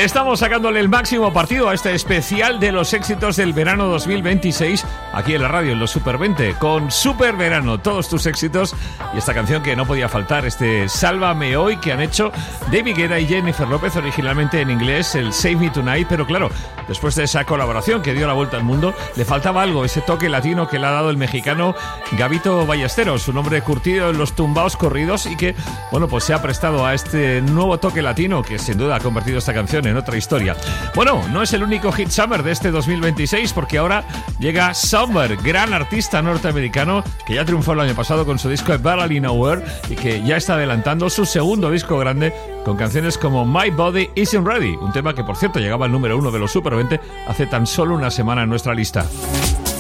Estamos sacándole el máximo partido a este especial de los éxitos del verano 2026 aquí en la radio, en los Super 20, con Super Verano, todos tus éxitos y esta canción que no podía faltar, este Sálvame Hoy que han hecho David Guetta y Jennifer López, originalmente en inglés, el Save Me Tonight, pero claro, después de esa colaboración que dio la vuelta al mundo, le faltaba algo, ese toque latino que le ha dado el mexicano Gabito Ballesteros, un hombre curtido en los tumbaos corridos y que, bueno, pues se ha prestado a este nuevo toque latino que sin duda ha convertido esta canción en otra historia. Bueno, no es el único hit summer de este 2026 porque ahora llega Summer, gran artista norteamericano que ya triunfó el año pasado con su disco Barely Nowhere y que ya está adelantando su segundo disco grande con canciones como My Body Isn't Ready, un tema que por cierto llegaba al número 1 de los Super 20 hace tan solo una semana en nuestra lista.